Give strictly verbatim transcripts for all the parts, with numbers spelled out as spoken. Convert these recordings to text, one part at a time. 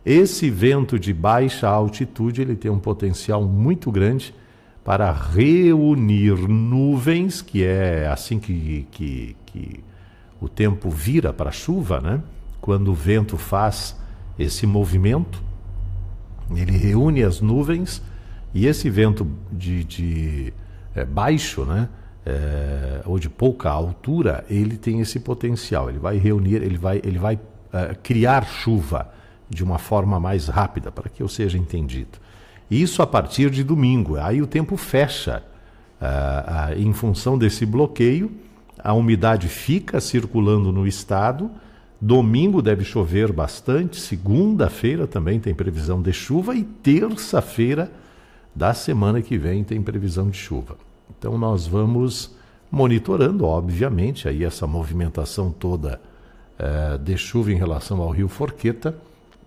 Esse vento de baixa altitude ele tem um potencial muito grande para reunir nuvens, que é assim que, que, que o tempo vira para a chuva, né? Quando o vento faz esse movimento, ele reúne as nuvens, e esse vento de, de é, baixo, né? É, ou de pouca altura, ele tem esse potencial, ele vai reunir, ele vai, ele vai é, criar chuva de uma forma mais rápida, para que eu seja entendido. Isso a partir de domingo, aí o tempo fecha. Uh, uh, em função desse bloqueio, a umidade fica circulando no estado. Domingo deve chover bastante, segunda-feira também tem previsão de chuva e terça-feira da semana que vem tem previsão de chuva. Então nós vamos monitorando, obviamente, aí essa movimentação toda uh, de chuva em relação ao Rio Forqueta.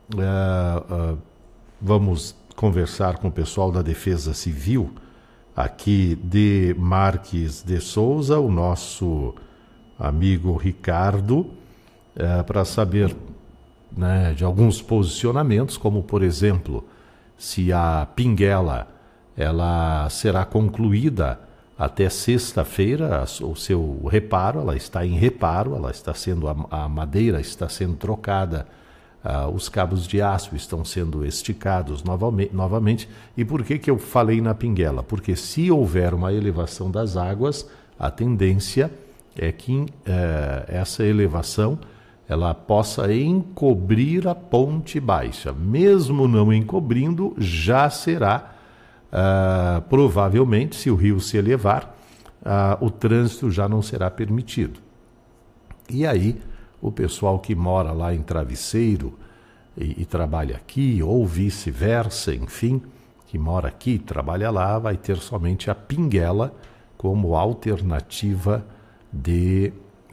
Uh, uh, vamos conversar com o pessoal da Defesa Civil aqui de Marques de Souza, o nosso amigo Ricardo, uh, para saber, né, de alguns posicionamentos, como por exemplo, se a Pinguela ela será concluída até sexta-feira, o seu reparo, ela está em reparo, ela está sendo, a, a madeira está sendo trocada, uh, os cabos de aço estão sendo esticados novamente, novamente. E por que que eu falei na Pinguela? Porque se houver uma elevação das águas, a tendência é que uh, essa elevação ela possa encobrir a ponte baixa. Mesmo não encobrindo, já será Uh, provavelmente, se o rio se elevar, uh, o trânsito já não será permitido. E aí, o pessoal que mora lá em Travesseiro e, e trabalha aqui, ou vice-versa, enfim, que mora aqui e trabalha lá, vai ter somente a Pinguela como alternativa de,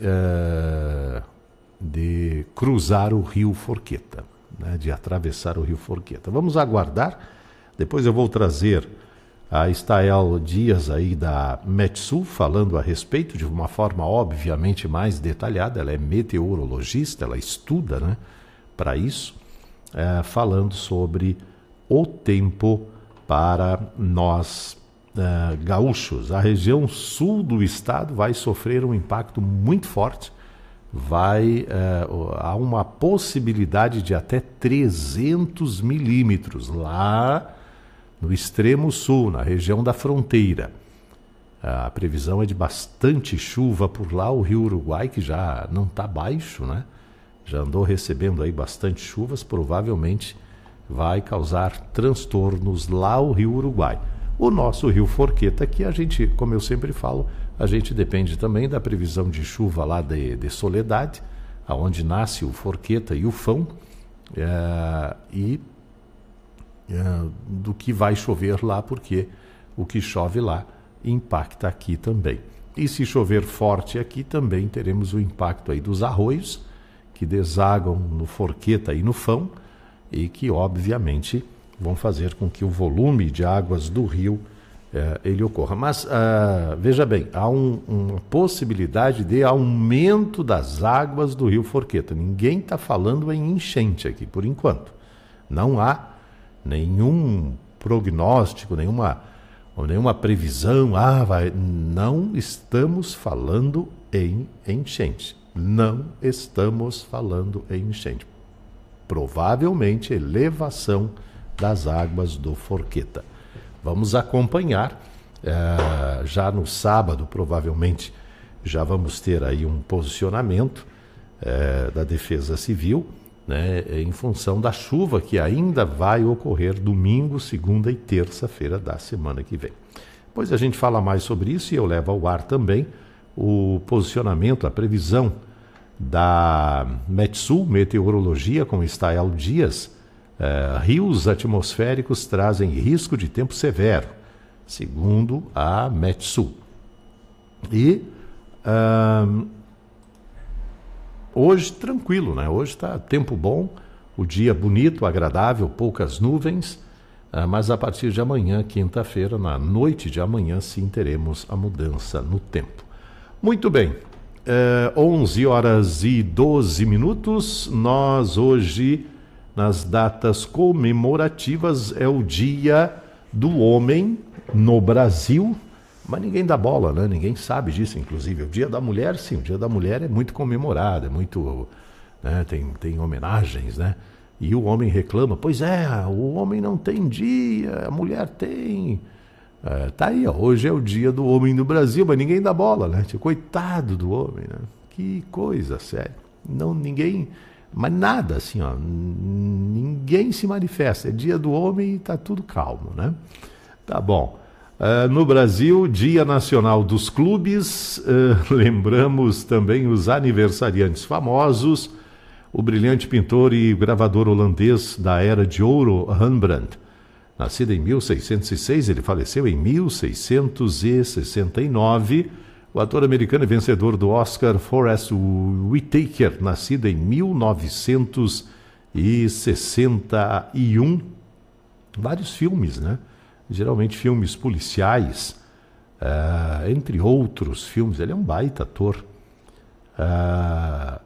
uh, de cruzar o Rio Forqueta, né, de atravessar o Rio Forqueta. Vamos aguardar. Depois eu vou trazer a Estael Dias aí da Metsul falando a respeito de uma forma obviamente mais detalhada. Ela é meteorologista, ela estuda, né, para isso, é, falando sobre o tempo para nós é, gaúchos. A região sul do estado vai sofrer um impacto muito forte. Vai, é, há uma possibilidade de até trezentos milímetros lá no extremo sul, na região da fronteira. A previsão é de bastante chuva por lá. O Rio Uruguai, que já não está baixo, né? Já andou recebendo aí bastante chuvas, provavelmente vai causar transtornos lá o Rio Uruguai. O nosso Rio Forqueta, que a gente, como eu sempre falo, a gente depende também da previsão de chuva lá de, de Soledade, aonde nasce o Forqueta e o Fão, é, e é, do que vai chover lá, porque o que chove lá impacta aqui também. E se chover forte aqui, também teremos o impacto aí dos arroios, que desagam no Forqueta e no Fão, e que, obviamente, vão fazer com que o volume de águas do rio eh, ele ocorra. Mas, ah, veja bem, há um, uma possibilidade de aumento das águas do rio Forqueta. Ninguém está falando em enchente aqui, por enquanto. Não há nenhum prognóstico, nenhuma, nenhuma previsão. Ah, vai. Não estamos falando em enchente. Não estamos falando em enchente. Provavelmente elevação das águas do Forqueta. Vamos acompanhar. Eh, já no sábado, provavelmente, já vamos ter aí um posicionamento eh, da Defesa Civil, né, em função da chuva que ainda vai ocorrer domingo, segunda e terça-feira da semana que vem. Depois a gente fala mais sobre isso e eu levo ao ar também o posicionamento, a previsão da Metsul Meteorologia com Estael Dias. Uh, rios atmosféricos trazem risco de tempo severo, segundo a Metsul. E uh, hoje tranquilo, né? Hoje está tempo bom, o dia bonito, agradável, poucas nuvens, uh, mas a partir de amanhã, quinta-feira, na noite de amanhã, sim, teremos a mudança no tempo. Muito bem, uh, onze horas e doze minutos, nós hoje nas datas comemorativas, é o Dia do Homem no Brasil, mas ninguém dá bola, né? Ninguém sabe disso, inclusive. O Dia da Mulher, sim, o Dia da Mulher é muito comemorado, é muito, né? tem, tem homenagens, né? E o homem reclama, pois é, o homem não tem dia, a mulher tem. É, tá aí, ó, hoje é o Dia do Homem no Brasil, mas ninguém dá bola, né? Coitado do homem, né? Que coisa, sério. Não, ninguém, mas nada assim, ó, ninguém se manifesta. É Dia do Homem e tá tudo calmo, né? Tá bom. Uh, no Brasil, Dia Nacional dos Clubes, uh, lembramos também os aniversariantes famosos, o brilhante pintor e gravador holandês da Era de Ouro, Rembrandt. Nascido em mil seiscentos e seis, ele faleceu em mil seiscentos e sessenta e nove. O ator americano e vencedor do Oscar, Forest Whitaker, nascido em mil novecentos e sessenta e um. Vários filmes, né? Geralmente filmes policiais, uh, entre outros filmes. Ele é um baita ator. Uh,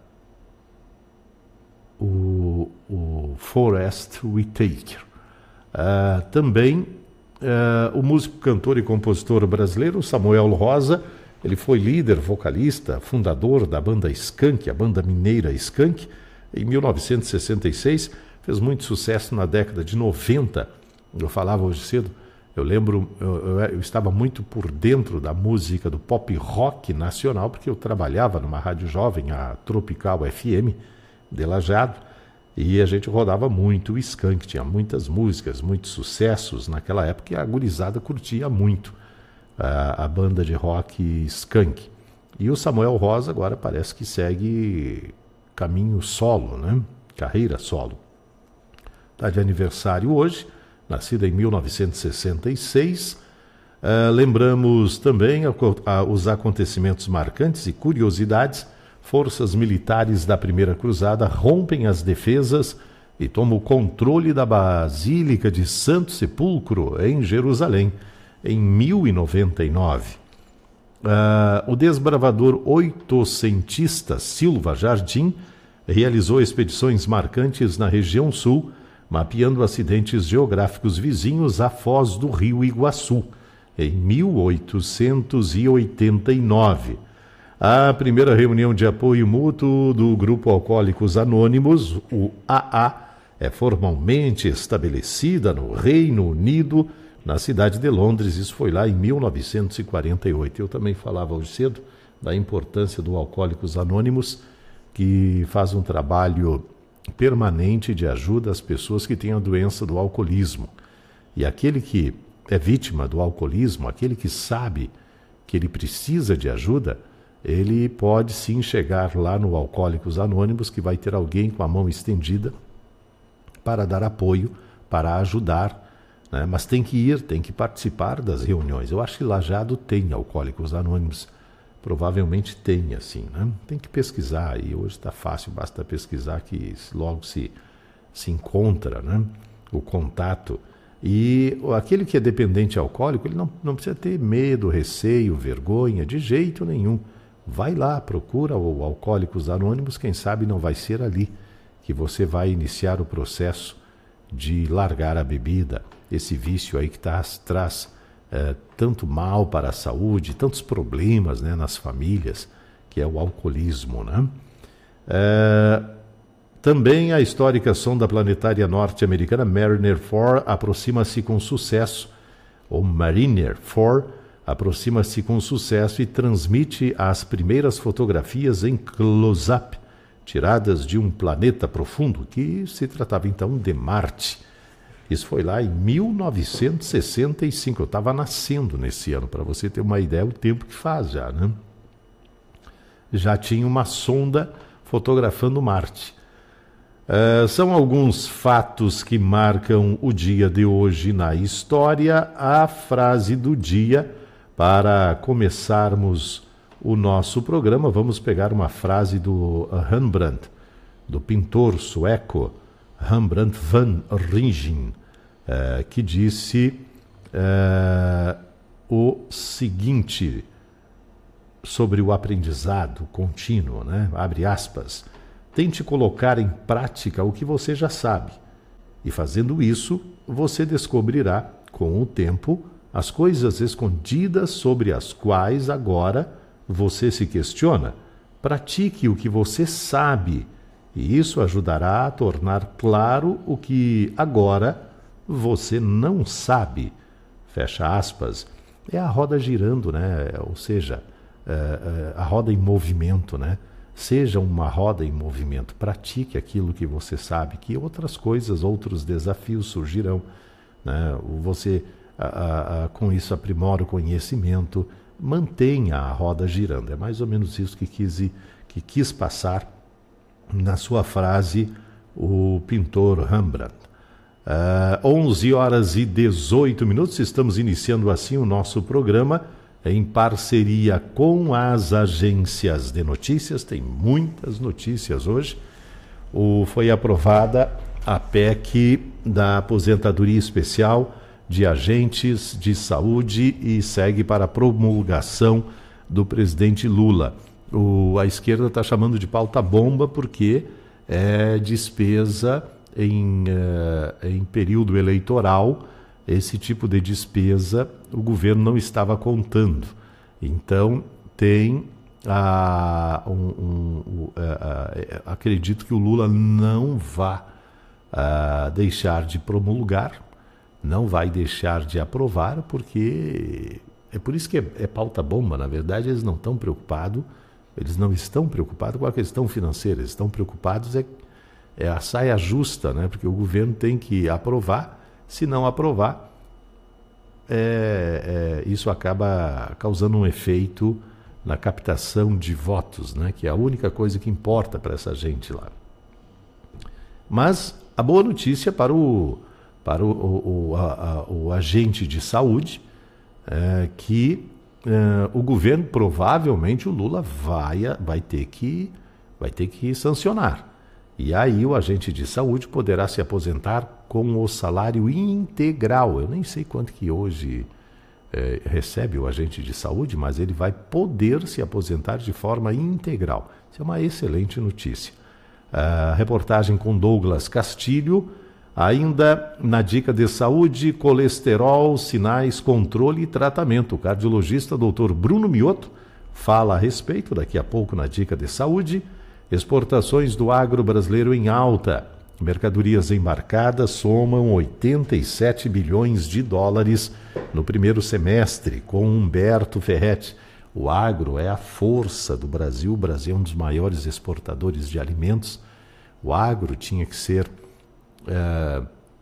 o, o Forest Whitaker. Uh, também uh, o músico, cantor e compositor brasileiro Samuel Rosa. Ele foi líder, vocalista, fundador da banda Skank, a banda mineira Skank, em mil novecentos e sessenta e seis. Fez muito sucesso na década de noventa. Eu falava hoje cedo, eu lembro, eu, eu, eu estava muito por dentro da música do pop rock nacional, porque eu trabalhava numa rádio jovem, a Tropical F M, de Lajeado, e a gente rodava muito o Skank, tinha muitas músicas, muitos sucessos naquela época, e a gurizada curtia muito a, a banda de rock Skank. E o Samuel Rosa agora parece que segue caminho solo, né? Carreira solo. Está de aniversário hoje, nascido em mil novecentos e sessenta e seis. Uh, lembramos também a, a, os acontecimentos marcantes e curiosidades. Forças militares da Primeira Cruzada rompem as defesas e tomam o controle da Basílica de Santo Sepulcro, em Jerusalém, em mil e noventa e nove. Uh, o desbravador oitocentista Silva Jardim realizou expedições marcantes na região sul, mapeando acidentes geográficos vizinhos à foz do rio Iguaçu, em mil oitocentos e oitenta e nove. A primeira reunião de apoio mútuo do Grupo Alcoólicos Anônimos, o A A, é formalmente estabelecida no Reino Unido, na cidade de Londres. Isso foi lá em mil novecentos e quarenta e oito. Eu também falava hoje cedo da importância do Alcoólicos Anônimos, que faz um trabalho permanente de ajuda às pessoas que têm a doença do alcoolismo. E aquele que é vítima do alcoolismo, aquele que sabe que ele precisa de ajuda, ele pode sim chegar lá no Alcoólicos Anônimos, que vai ter alguém com a mão estendida para dar apoio, para ajudar, né? Mas tem que ir, tem que participar das reuniões. Eu acho que Lajeado tem Alcoólicos Anônimos, provavelmente tem, assim, né? Tem que pesquisar, e hoje está fácil, basta pesquisar que logo se, se encontra, né? O contato. E aquele que é dependente alcoólico, ele não, não precisa ter medo, receio, vergonha, de jeito nenhum. Vai lá, procura o Alcoólicos Anônimos, quem sabe não vai ser ali que você vai iniciar o processo de largar a bebida, esse vício aí que tá, traz é, tanto mal para a saúde, tantos problemas, né, nas famílias, que é o alcoolismo, né? É, também a histórica sonda planetária norte-americana Mariner quatro aproxima-se com sucesso, ou Mariner quatro, aproxima-se com sucesso e transmite as primeiras fotografias em close-up, tiradas de um planeta profundo, que se tratava então de Marte. Isso foi lá em mil novecentos e sessenta e cinco. Eu estava nascendo nesse ano, para você ter uma ideia do tempo que faz já, né? Já tinha uma sonda fotografando Marte. Uh, são alguns fatos que marcam o dia de hoje na história. A frase do dia, para começarmos o nosso programa, vamos pegar uma frase do Rembrandt, do pintor sueco Rembrandt van Rijn, uh, que disse uh, o seguinte sobre o aprendizado contínuo, né? Abre aspas. tente colocar em prática o que você já sabe. E fazendo isso, você descobrirá, com o tempo, as coisas escondidas sobre as quais agora você se questiona. Pratique o que você sabe, e isso ajudará a tornar claro o que agora você não sabe. Fecha aspas. É a roda girando, né? Ou seja, é, é, a roda em movimento, né? Seja uma roda em movimento. Pratique aquilo que você sabe, que outras coisas, outros desafios surgirão, né? Você, a, a, a, com isso, aprimora o conhecimento, mantenha a roda girando. É mais ou menos isso que quis, que quis passar na sua frase o pintor Rembrandt. Uh, onze horas e dezoito minutos, estamos iniciando assim o nosso programa em parceria com as agências de notícias. Tem muitas notícias hoje. O, foi aprovada a P E C da aposentadoria especial de agentes de saúde e segue para a promulgação do presidente Lula. O, a esquerda está chamando de pauta-bomba porque é despesa em, uh, em período eleitoral. Esse tipo de despesa o governo não estava contando. Então, tem a, um, um, a, a, acredito que o Lula não vá a, deixar de promulgar, não vai deixar de aprovar, porque é por isso que é, é pauta-bomba. Na verdade, eles não estão preocupados, eles não estão preocupados com a questão financeira, eles estão preocupados é, é a saia justa, né? Porque o governo tem que aprovar. Se não aprovar, é, é, isso acaba causando um efeito na captação de votos, né? Que é a única coisa que importa para essa gente lá. Mas a boa notícia para o, para o, o, o, a, a, o agente de saúde é que é, o governo, provavelmente o Lula vai, vai, ter que, vai ter que sancionar. E aí o agente de saúde poderá se aposentar com o salário integral. Eu nem sei quanto que hoje é, recebe o agente de saúde, mas ele vai poder se aposentar de forma integral. Isso é uma excelente notícia. A reportagem com Douglas Castilho, ainda na dica de saúde, colesterol, sinais, controle e tratamento. O cardiologista doutor Bruno Mioto fala a respeito daqui a pouco na dica de saúde. Exportações do agro brasileiro em alta. Mercadorias embarcadas somam oitenta e sete bilhões de dólares no primeiro semestre, com Humberto Ferretti. O agro é a força do Brasil. O Brasil é um dos maiores exportadores de alimentos. O agro tinha que ser é,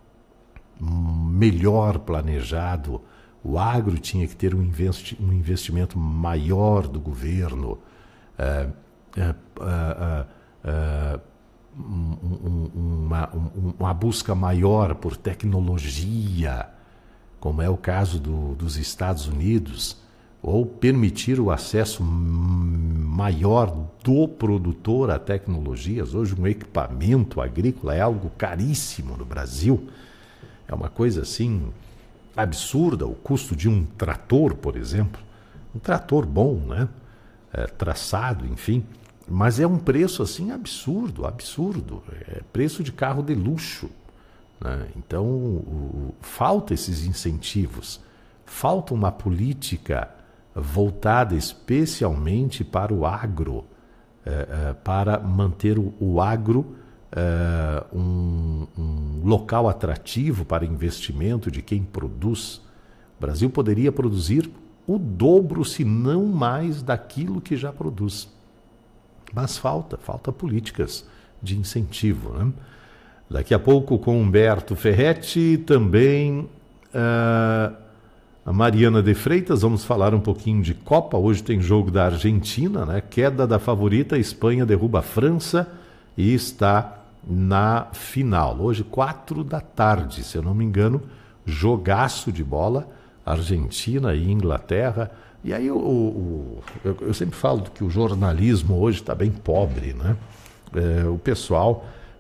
melhor planejado. O agro tinha que ter um, investi- um investimento maior do governo. É, é, é, é, um, uma, um, uma busca maior por tecnologia, como é o caso do, dos Estados Unidos, ou permitir o acesso maior do produtor a tecnologias. Hoje um equipamento agrícola é algo caríssimo no Brasil. É uma coisa assim absurda. O custo de um trator, por exemplo, um trator bom, né? É, traçado, enfim, mas é um preço assim absurdo, absurdo. É preço de carro de luxo, né? Então o, falta esses incentivos, falta uma política voltada especialmente para o agro, é, é, para manter o, o agro é, um, um local atrativo para investimento de quem produz. O Brasil poderia produzir o dobro, se não mais, daquilo que já produz. Mas falta, falta políticas de incentivo, né? Daqui a pouco com Humberto Ferretti, também uh, a Mariana de Freitas, vamos falar um pouquinho de Copa. Hoje tem jogo da Argentina, né? Queda da favorita, a Espanha derruba a França e está na final. Hoje, quatro da tarde, se eu não me engano, jogaço de bola, Argentina e Inglaterra. E aí o, o, eu, eu sempre falo que o jornalismo hoje está bem pobre, né? É, o pessoal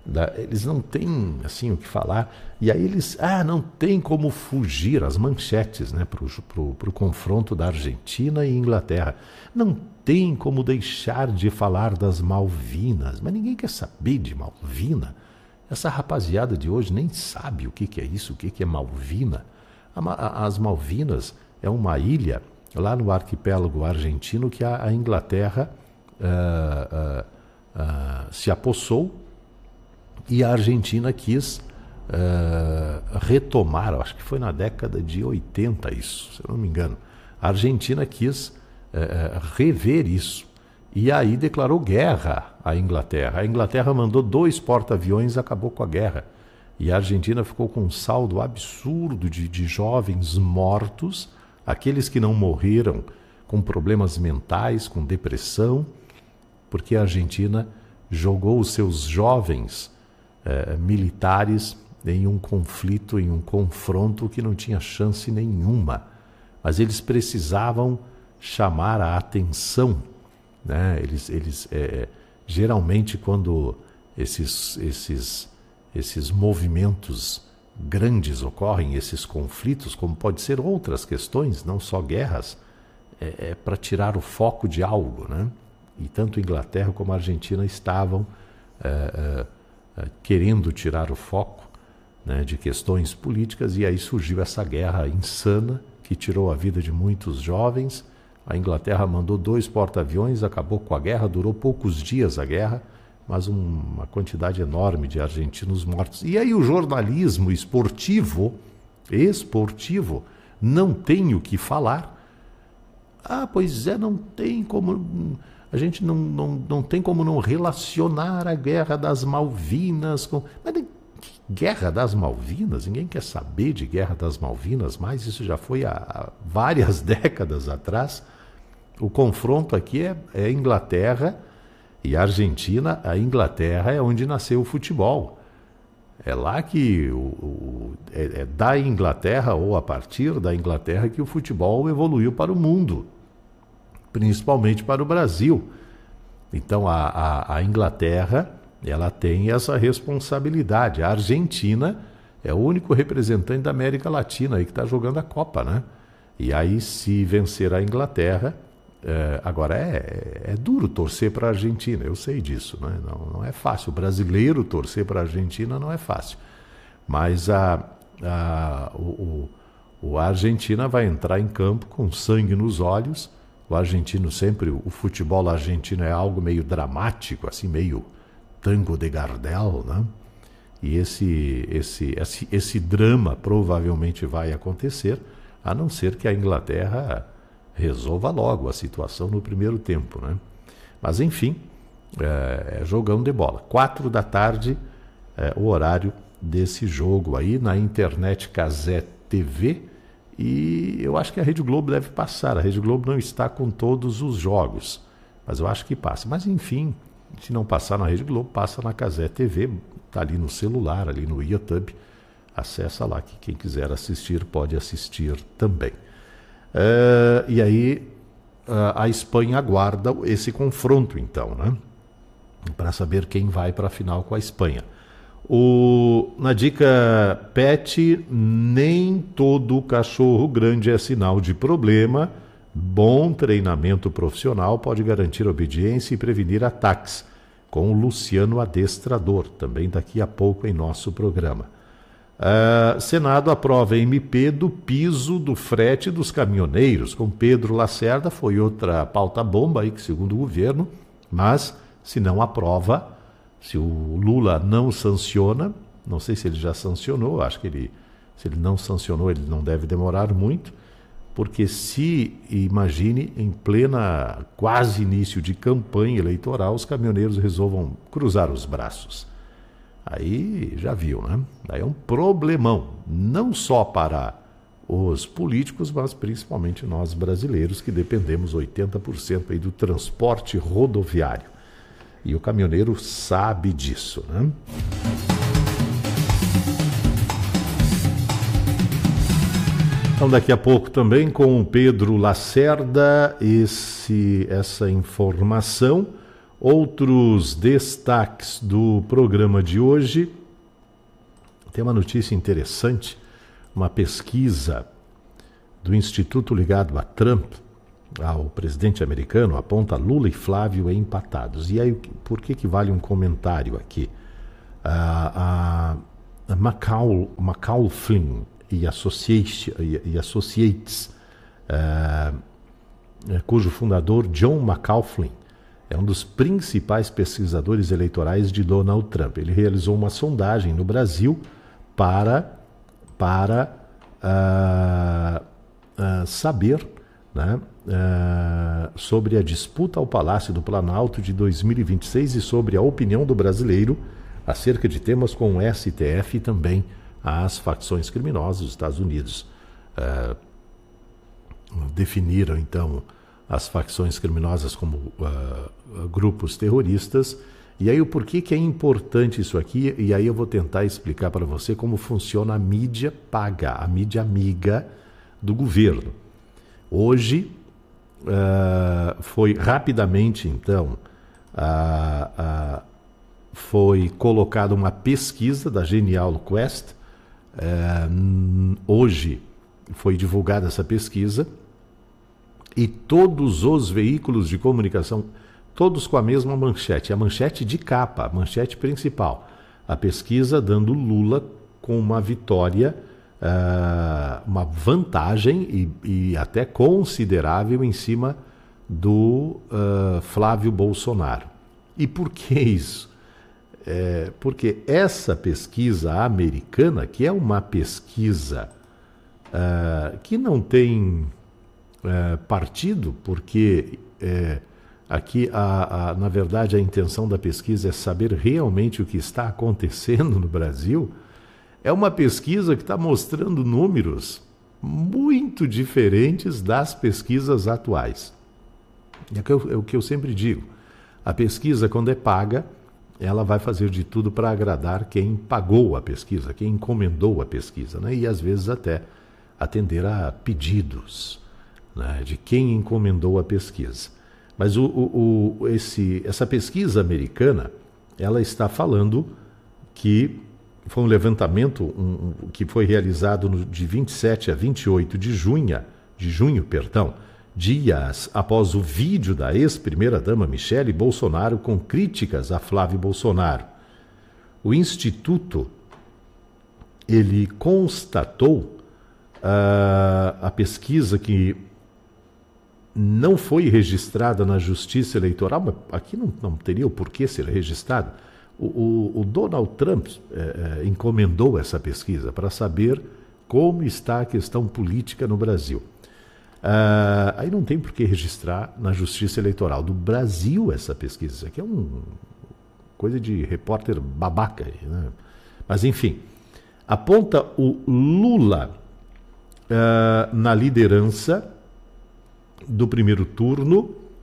Da, eles não têm assim o que falar. E aí eles, ah, não tem como fugir, as manchetes, né, para o confronto da Argentina e Inglaterra. Não tem como deixar de falar das Malvinas. Mas ninguém quer saber de Malvina. Essa rapaziada de hoje nem sabe o que, que é isso, o que, que é Malvina. As Malvinas é uma ilha lá no arquipélago argentino que a, a Inglaterra uh, uh, uh, se apossou e a Argentina quis uh, retomar, acho que foi na década de oitenta isso, se eu não me engano. A Argentina quis uh, rever isso e aí declarou guerra à Inglaterra. A Inglaterra mandou dois porta-aviões e acabou com a guerra. E a Argentina ficou com um saldo absurdo de, de jovens mortos, aqueles que não morreram com problemas mentais, com depressão, porque a Argentina jogou os seus jovens eh, militares em um conflito, em um confronto que não tinha chance nenhuma. Mas eles precisavam chamar a atenção, né? Eles, eles eh, geralmente quando esses... esses esses movimentos grandes ocorrem, esses conflitos, como pode ser outras questões, não só guerras, é, é para tirar o foco de algo, né? E tanto a Inglaterra como a Argentina estavam é, é, querendo tirar o foco, né, de questões políticas, e aí surgiu essa guerra insana que tirou a vida de muitos jovens. A Inglaterra mandou dois porta-aviões, acabou com a guerra, durou poucos dias a guerra, mas um, uma quantidade enorme de argentinos mortos. E aí o jornalismo esportivo, esportivo, não tem o que falar. Ah, pois é, não tem como... A gente não, não, não tem como não relacionar a Guerra das Malvinas com... Mas que Guerra das Malvinas? Ninguém quer saber de Guerra das Malvinas, mas isso já foi há, há várias décadas atrás. O confronto aqui é, é Inglaterra... E a Argentina, a Inglaterra é onde nasceu o futebol. É lá que, o, o, é, é da Inglaterra ou a partir da Inglaterra que o futebol evoluiu para o mundo, principalmente para o Brasil. Então a, a, a Inglaterra, ela tem essa responsabilidade. A Argentina é o único representante da América Latina aí que está jogando a Copa, né? E aí se vencer a Inglaterra... É, agora, é, é duro torcer para a Argentina, eu sei disso, né? não, não é fácil. O brasileiro torcer para a Argentina não é fácil. Mas a, a, o, o, a Argentina vai entrar em campo com sangue nos olhos. O argentino sempre, o futebol argentino é algo meio dramático, assim, meio tango de Gardel, né? E esse, esse, esse, esse drama provavelmente vai acontecer, a não ser que a Inglaterra... resolva logo a situação no primeiro tempo, né? Mas, enfim, é, é jogão de bola. Quatro da tarde, é, o horário desse jogo aí, na internet Cazé T V, e eu acho que a Rede Globo deve passar. A Rede Globo não está com todos os jogos, mas eu acho que passa. Mas, enfim, se não passar na Rede Globo, passa na Cazé T V, está ali no celular, ali no YouTube. Acessa lá, que quem quiser assistir pode assistir também. Uh, e aí uh, a Espanha aguarda esse confronto, então, né? Para saber quem vai para a final com a Espanha. O, na dica pet, nem todo cachorro grande é sinal de problema. Bom treinamento profissional pode garantir obediência e prevenir ataques. Com o Luciano Adestrador, também daqui a pouco em nosso programa. Uh, Senado aprova M P do piso do frete dos caminhoneiros. Com Pedro Lacerda foi outra pauta bomba aí, que segundo o governo, mas se não aprova, se o Lula não sanciona, não sei se ele já sancionou, acho que ele, se ele não sancionou, ele não deve demorar muito, porque se, imagine, em plena quase início de campanha eleitoral, os caminhoneiros resolvam cruzar os braços. Aí já viu, né? Aí é um problemão, não só para os políticos, mas principalmente nós brasileiros, que dependemos oitenta por cento aí do transporte rodoviário. E o caminhoneiro sabe disso, né? Então, daqui a pouco também com o Pedro Lacerda, esse, essa informação. Outros destaques do programa de hoje. Tem uma notícia interessante, uma pesquisa do Instituto ligado a Trump, ao presidente americano, aponta Lula e Flávio empatados. E aí, por que que vale um comentário aqui? A, a, a Macaul, McLaughlin e Associates, e, e Associates uh, cujo fundador, John McLaughlin, é um dos principais pesquisadores eleitorais de Donald Trump. Ele realizou uma sondagem no Brasil para, para uh, uh, saber, né, uh, sobre a disputa ao Palácio do Planalto de dois mil e vinte e seis e sobre a opinião do brasileiro acerca de temas como o S T F e também as facções criminosas dos Estados Unidos. Uh, definiram, então, as facções criminosas como uh, grupos terroristas. E aí o porquê que é importante isso aqui, e aí eu vou tentar explicar para você como funciona a mídia paga, a mídia amiga do governo. Hoje uh, foi rapidamente, então, uh, uh, foi colocada uma pesquisa da Genial Quest. Uh, hoje foi divulgada essa pesquisa e todos os veículos de comunicação, todos com a mesma manchete, a manchete de capa, a manchete principal. A pesquisa dando Lula com uma vitória, uh, uma vantagem e, e até considerável em cima do uh, Flávio Bolsonaro. E por que isso? É, porque essa pesquisa americana, que é uma pesquisa uh, que não tem uh, partido, porque uh, aqui, a, a, na verdade, a intenção da pesquisa é saber realmente o que está acontecendo no Brasil, é uma pesquisa que está mostrando números muito diferentes das pesquisas atuais. É o que eu, é o que eu sempre digo. A pesquisa, quando é paga, ela vai fazer de tudo para agradar quem pagou a pesquisa, quem encomendou a pesquisa, né? E às vezes até atender a pedidos, né, de quem encomendou a pesquisa. Mas o, o, o, esse, essa pesquisa americana, ela está falando que foi um levantamento um, um, que foi realizado no, de vinte e sete a vinte e oito de junho, de junho, perdão, dias após o vídeo da ex-primeira-dama Michele Bolsonaro com críticas a Flávio Bolsonaro. O Instituto, ele constatou uh, a pesquisa que não foi registrada na Justiça Eleitoral, mas aqui não, não teria o porquê ser registrado. O, o, o Donald Trump eh, encomendou essa pesquisa para saber como está a questão política no Brasil. Uh, aí não tem por que registrar na Justiça Eleitoral do Brasil essa pesquisa. Isso aqui é uma coisa de repórter babaca, né? Mas enfim, aponta o Lula uh, na liderança do primeiro turno,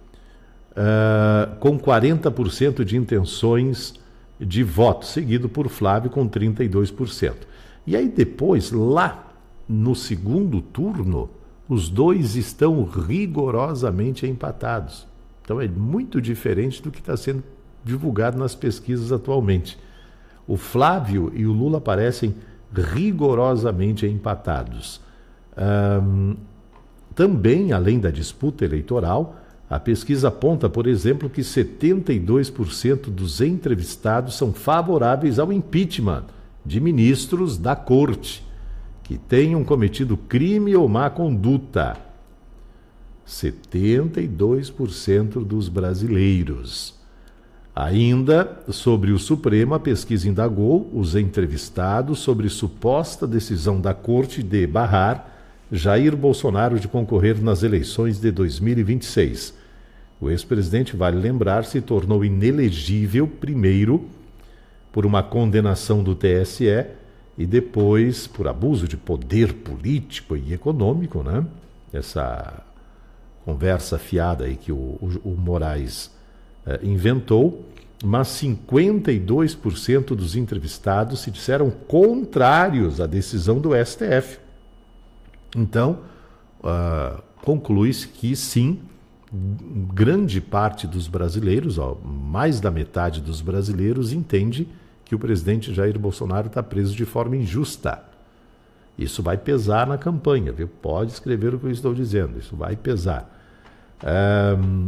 uh, com quarenta por cento de intenções de voto, seguido por Flávio com trinta e dois por cento. E aí depois, lá no segundo turno, os dois estão rigorosamente empatados. Então é muito diferente do que está sendo divulgado nas pesquisas atualmente. O Flávio e o Lula parecem rigorosamente empatados. Um, também, além da disputa eleitoral, a pesquisa aponta, por exemplo, que setenta e dois por cento dos entrevistados são favoráveis ao impeachment de ministros da Corte que tenham cometido crime ou má conduta. setenta e dois por cento dos brasileiros. Ainda sobre o Supremo, a pesquisa indagou os entrevistados sobre suposta decisão da Corte de barrar Jair Bolsonaro de concorrer nas eleições de dois mil e vinte e seis. O ex-presidente, vale lembrar, se tornou inelegível primeiro por uma condenação do T S E e depois por abuso de poder político e econômico, né? Essa conversa fiada aí que o, o, o Moraes eh, inventou, mas cinquenta e dois por cento dos entrevistados se disseram contrários à decisão do S T F. Então, uh, conclui-se que sim, grande parte dos brasileiros, ó, mais da metade dos brasileiros, entende que o presidente Jair Bolsonaro está preso de forma injusta. Isso vai pesar na campanha, viu? Pode escrever o que eu estou dizendo, isso vai pesar. Um,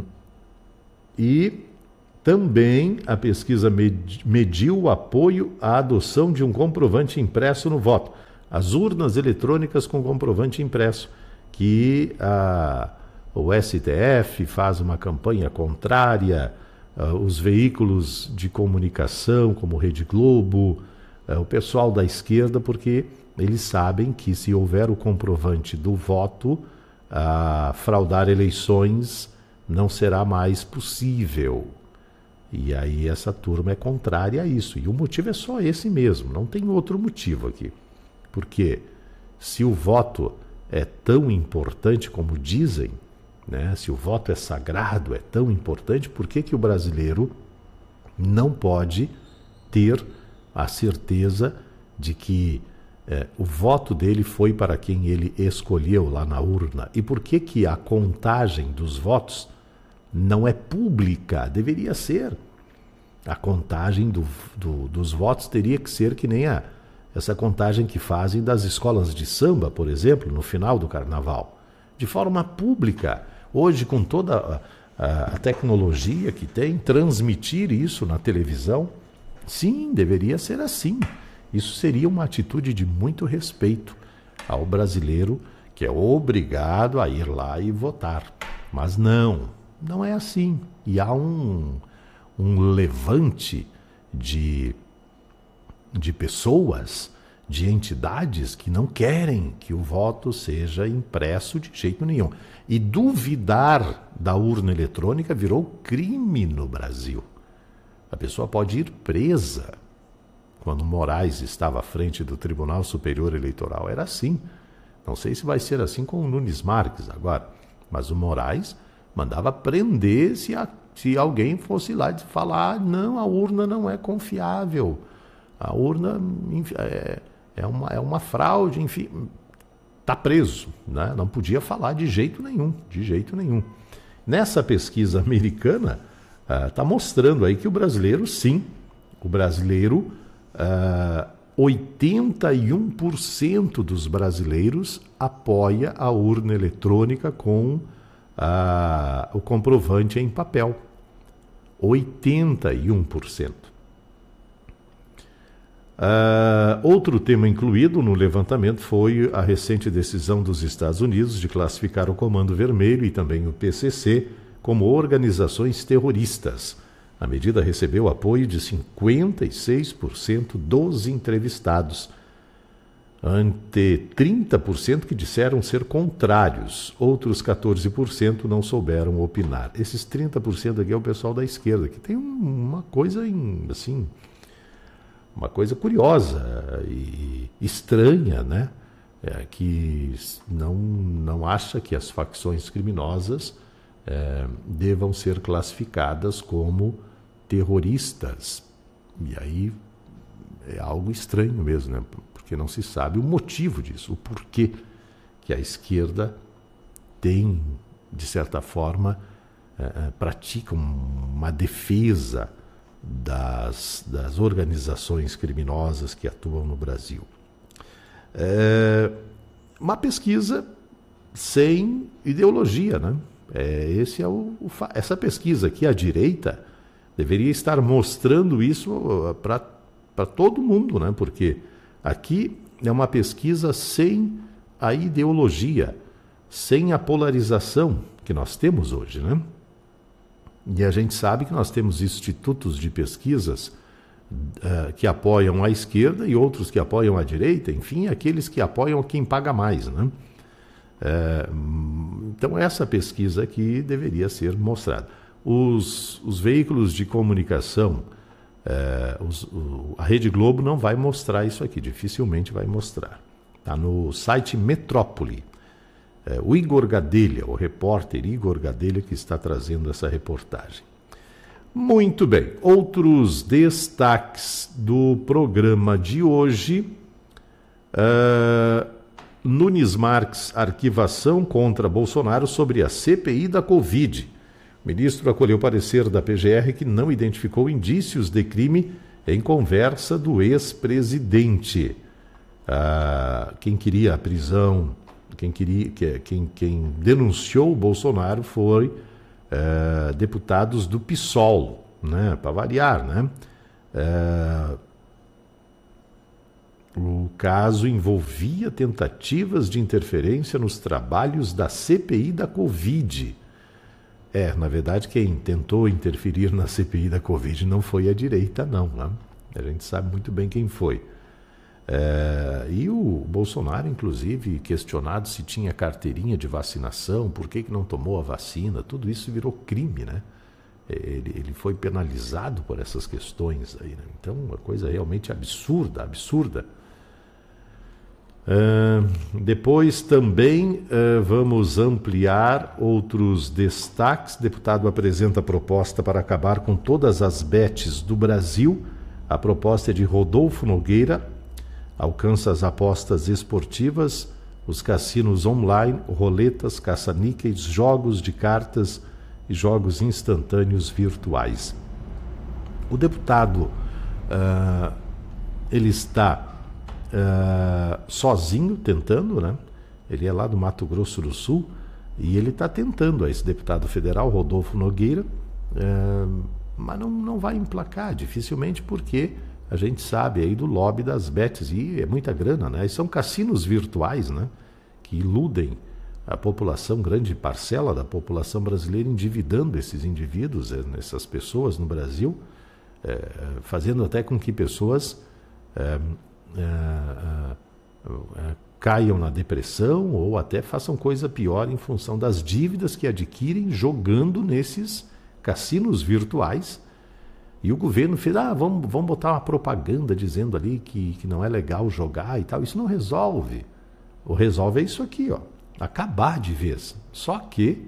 e também a pesquisa mediu o apoio à adoção de um comprovante impresso no voto. As urnas eletrônicas com comprovante impresso, que a, o S T F faz uma campanha contrária, uh, os veículos de comunicação, como Rede Globo, uh, o pessoal da esquerda, porque eles sabem que se houver o comprovante do voto, uh, fraudar eleições não será mais possível. E aí essa turma é contrária a isso. E o motivo é só esse mesmo, não tem outro motivo aqui. Porque se o voto é tão importante como dizem, né, se o voto é sagrado, é tão importante, por que que o brasileiro não pode ter a certeza de que é, o voto dele foi para quem ele escolheu lá na urna? E por que que a contagem dos votos não é pública? Deveria ser. A contagem do, do, dos votos teria que ser que nem a, essa contagem que fazem das escolas de samba, por exemplo, no final do carnaval. De forma pública. Hoje, com toda a, a, a tecnologia que tem, transmitir isso na televisão, sim, deveria ser assim. Isso seria uma atitude de muito respeito ao brasileiro, que é obrigado a ir lá e votar. Mas não, não é assim. E há um, um levante de, de pessoas, de entidades que não querem que o voto seja impresso de jeito nenhum. E duvidar da urna eletrônica virou crime no Brasil. A pessoa pode ir presa. Quando Moraes estava à frente do Tribunal Superior Eleitoral, era assim. Não sei se vai ser assim com o Nunes Marques agora, mas o Moraes mandava prender se, a, se alguém fosse lá e falar: não, a urna não é confiável, a urna é, é, uma, é uma fraude, enfim, está preso, né? Não podia falar de jeito nenhum, de jeito nenhum. Nessa pesquisa americana, está uh, mostrando aí que o brasileiro, sim, o brasileiro, uh, oitenta e um por cento dos brasileiros apoia a urna eletrônica com uh, o comprovante em papel. oitenta e um por cento. Uh, outro tema incluído no levantamento foi a recente decisão dos Estados Unidos de classificar o Comando Vermelho e também o P C C como organizações terroristas. A medida recebeu apoio de cinquenta e seis por cento dos entrevistados, ante trinta por cento que disseram ser contrários. Outros quatorze por cento não souberam opinar. Esses trinta por cento aqui é o pessoal da esquerda, que tem uma coisa em, assim, uma coisa curiosa e estranha, né? É, que não, não acha que as facções criminosas é, devam ser classificadas como terroristas. E aí é algo estranho mesmo, né? Porque não se sabe o motivo disso, o porquê que a esquerda tem, de certa forma, é, pratica uma defesa Das, das organizações criminosas que atuam no Brasil. É uma pesquisa sem ideologia, né? É, esse é o, o, essa pesquisa aqui, à direita, deveria estar mostrando isso para todo mundo, né? Porque aqui é uma pesquisa sem a ideologia, sem a polarização que nós temos hoje, né? E a gente sabe que nós temos institutos de pesquisas uh, que apoiam a esquerda e outros que apoiam a direita, enfim, aqueles que apoiam quem paga mais, né? Uh, então essa pesquisa aqui deveria ser mostrada. Os, os veículos de comunicação, uh, os, o, a Rede Globo não vai mostrar isso aqui, dificilmente vai mostrar. Está no site Metrópole. É, o Igor Gadelha, o repórter Igor Gadelha, que está trazendo essa reportagem. Muito bem, outros destaques do programa de hoje. Uh, Nunes Marques, arquivação contra Bolsonaro sobre a C P I da Covid. O ministro acolheu o parecer da P G R que não identificou indícios de crime em conversa do ex-presidente. Ah, quem queria a prisão, quem, queria, quem, quem denunciou o Bolsonaro foi ah, deputados do PSOL, né, para variar, né? Ah, o caso envolvia tentativas de interferência nos trabalhos da C P I da Covid. É, na verdade, quem tentou interferir na C P I da Covid não foi a direita, não, né? A gente sabe muito bem quem foi. É, e o Bolsonaro, inclusive, questionado se tinha carteirinha de vacinação, por que, que não tomou a vacina, tudo isso virou crime, né? Ele, ele foi penalizado por essas questões aí, né? Então, uma coisa realmente absurda, absurda. Uh, depois também uh, vamos ampliar outros destaques. O deputado apresenta a proposta para acabar com todas as bets do Brasil. A proposta é de Rodolfo Nogueira, alcança as apostas esportivas, os cassinos online, roletas, caça-níqueis, jogos de cartas e jogos instantâneos virtuais. O deputado, uh, ele está Uh, sozinho tentando, né? Ele é lá do Mato Grosso do Sul e ele está tentando, esse deputado federal, Rodolfo Nogueira, uh, mas não, não vai emplacar, dificilmente, porque a gente sabe aí do lobby das bets, e é muita grana, né? E são cassinos virtuais, né? Que iludem a população, grande parcela da população brasileira, endividando esses indivíduos, essas pessoas no Brasil, uh, fazendo até com que pessoas uh, Uh, uh, uh, caiam na depressão ou até façam coisa pior em função das dívidas que adquirem jogando nesses cassinos virtuais. E o governo fez, ah, vamos, vamos botar uma propaganda dizendo ali que, que não é legal jogar e tal. Isso não resolve. O resolve é isso aqui, ó, acabar de vez. Só que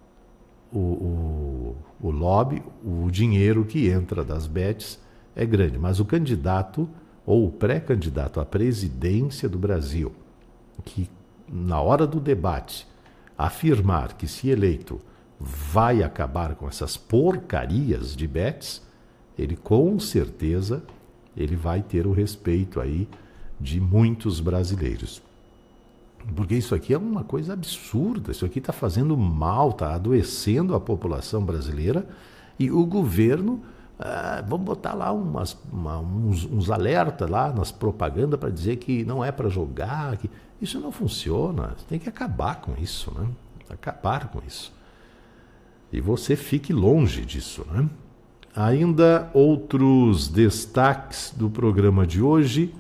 o, o, o lobby, o dinheiro que entra das bets é grande, mas o candidato ou o pré-candidato à presidência do Brasil, que na hora do debate afirmar que, se eleito, vai acabar com essas porcarias de bets, ele com certeza ele vai ter o respeito aí de muitos brasileiros. Porque isso aqui é uma coisa absurda, isso aqui está fazendo mal, está adoecendo a população brasileira, e o governo... Ah, vamos botar lá umas, uma, uns, uns alertas lá nas propagandas para dizer que não é para jogar, que isso não funciona. Tem que acabar com isso, né? Acabar com isso. E você fique longe disso, né? Ainda outros destaques do programa de hoje.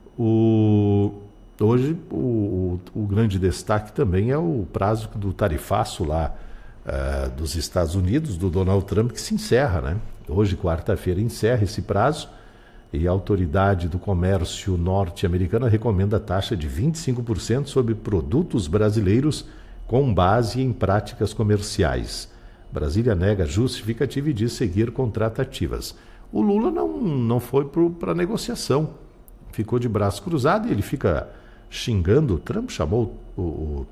O, hoje o, o, o grande destaque também é o prazo do tarifaço lá uh, dos Estados Unidos, do Donald Trump, que se encerra, né? Hoje, quarta-feira, encerra esse prazo e a Autoridade do Comércio norte-americana recomenda a taxa de vinte e cinco por cento sobre produtos brasileiros com base em práticas comerciais. Brasília nega justificativa e diz seguir com tratativas. O Lula não, não foi para a negociação, ficou de braço cruzado e ele fica xingando o Trump, chamou o, o,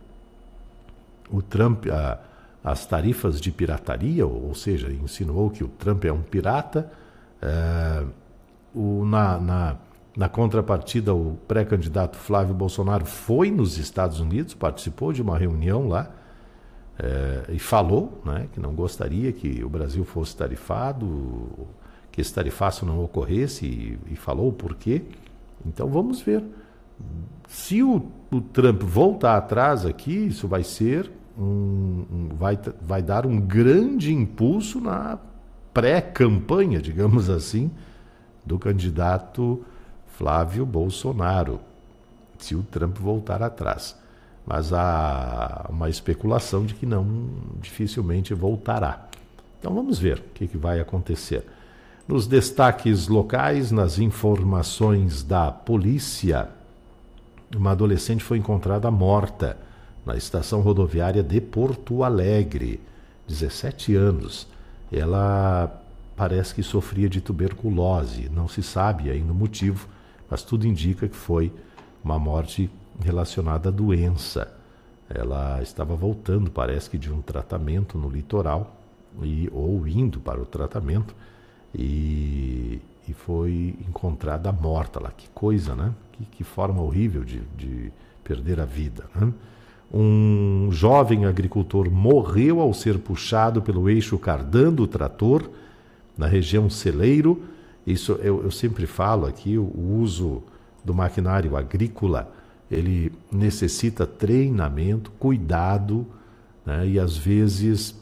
o Trump... a as tarifas de pirataria, ou seja, insinuou que o Trump é um pirata. É, o, na, na, na contrapartida, o pré-candidato Flávio Bolsonaro foi nos Estados Unidos, participou de uma reunião lá é, e falou, né, que não gostaria que o Brasil fosse tarifado, que esse tarifaço não ocorresse, e, e falou o porquê. Então vamos ver. Se o, o Trump voltar atrás aqui, isso vai ser... Um, um, vai, vai dar um grande impulso na pré-campanha, digamos assim, do candidato Flávio Bolsonaro, se o Trump voltar atrás. Mas há uma especulação de que não, dificilmente voltará. Então vamos ver o que, que vai acontecer. Nos destaques locais, nas informações da polícia, uma adolescente foi encontrada morta na estação rodoviária de Porto Alegre, dezessete anos. Ela parece que sofria de tuberculose, não se sabe ainda o motivo, mas tudo indica que foi uma morte relacionada à doença. Ela estava voltando, parece que de um tratamento no litoral, e, ou indo para o tratamento, e, e foi encontrada morta lá. Que coisa, né? Que, que forma horrível de, de perder a vida, né? Um jovem agricultor morreu ao ser puxado pelo eixo cardan do trator na região Celeiro. Isso eu, eu sempre falo aqui, o, o uso do maquinário agrícola, ele necessita treinamento, cuidado, né? E às vezes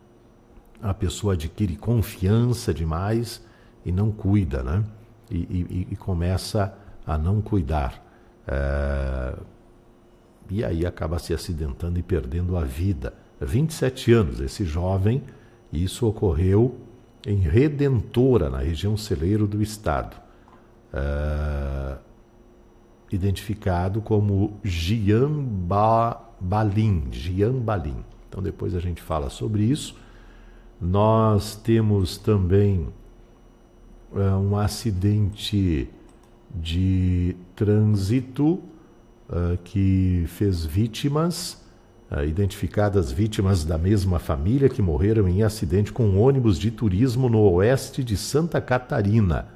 a pessoa adquire confiança demais e não cuida, né? E, e, e começa a não cuidar. É... E aí acaba se acidentando e perdendo a vida. vinte e sete anos, esse jovem, isso ocorreu em Redentora, na região Celeiro do estado. É... Identificado como Gian Balim, Gian Balim. Então depois a gente fala sobre isso. Nós temos também é, um acidente de trânsito Uh, que fez vítimas, uh, identificadas vítimas da mesma família que morreram em acidente com um ônibus de turismo no oeste de Santa Catarina.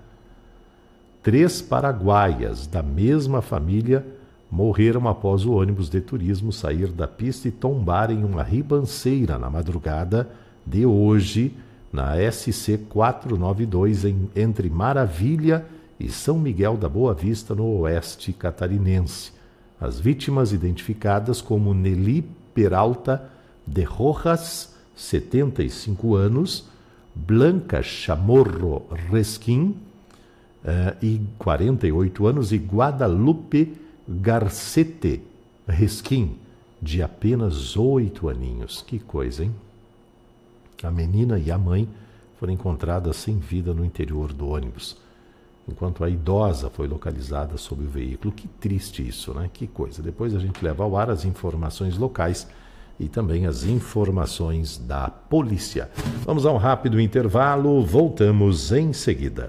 Três paraguaias da mesma família morreram após o ônibus de turismo sair da pista e tombar em uma ribanceira na madrugada de hoje, na S C quatrocentos e noventa e dois, em, entre Maravilha e São Miguel da Boa Vista, no oeste catarinense. As vítimas identificadas como Nelly Peralta de Rojas, setenta e cinco anos, Blanca Chamorro Resquim, uh, e quarenta e oito anos, e Guadalupe Garcete Resquim, de apenas oito aninhos. Que coisa, hein? A menina e a mãe foram encontradas sem vida no interior do ônibus, enquanto a idosa foi localizada sob o veículo. Que triste isso, né? Que coisa. Depois a gente leva ao ar as informações locais e também as informações da polícia. Vamos a um rápido intervalo, voltamos em seguida.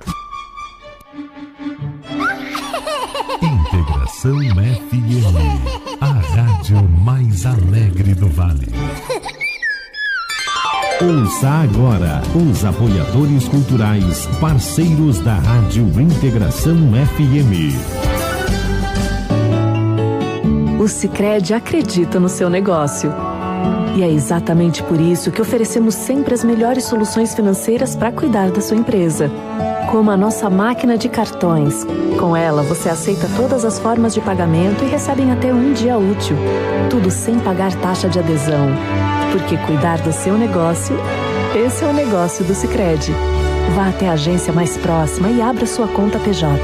Integração F M, a rádio mais alegre do Vale. Ouça agora os apoiadores culturais, parceiros da Rádio Integração F M. O Sicredi acredita no seu negócio. E é exatamente por isso que oferecemos sempre as melhores soluções financeiras para cuidar da sua empresa. Como a nossa máquina de cartões. Com ela, você aceita todas as formas de pagamento e recebe em até um dia útil. Tudo sem pagar taxa de adesão. Porque cuidar do seu negócio, esse é o negócio do Sicredi. Vá até a agência mais próxima e abra sua conta P J.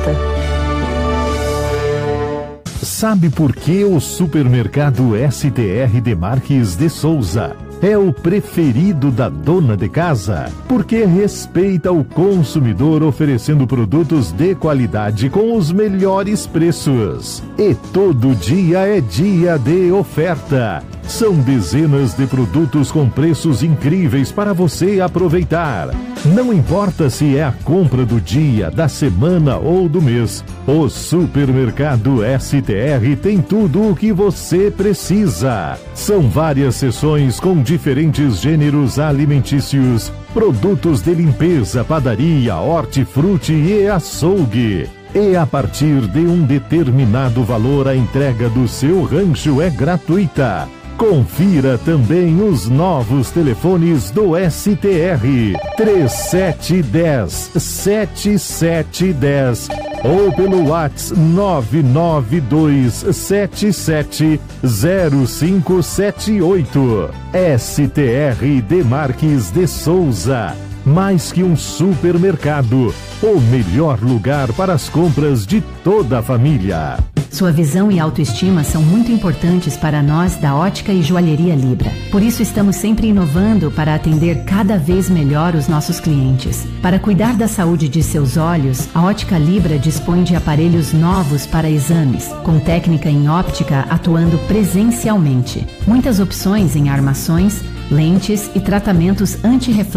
Sabe por que o supermercado S T R Demarques de Souza é o preferido da dona de casa? Porque respeita o consumidor, oferecendo produtos de qualidade com os melhores preços. E todo dia é dia de oferta. São dezenas de produtos com preços incríveis para você aproveitar. Não importa se é a compra do dia, da semana ou do mês, o supermercado S T R tem tudo o que você precisa. São várias seções com diferentes gêneros alimentícios, produtos de limpeza, padaria, hortifruti e açougue. E a partir de um determinado valor, a entrega do seu rancho é gratuita. Confira também os novos telefones do S T R: três sete um zero, sete sete um zero ou pelo WhatsApp nove nove dois sete sete zero cinco sete oito. S T R Demarques de Souza, mais que um supermercado, o melhor lugar para as compras de toda a família. Sua visão e autoestima são muito importantes para nós da Ótica e Joalheria Libra. Por isso estamos sempre inovando para atender cada vez melhor os nossos clientes. Para cuidar da saúde de seus olhos, a Ótica Libra dispõe de aparelhos novos para exames, com técnica em óptica atuando presencialmente. Muitas opções em armações, lentes e tratamentos anti-reflexo.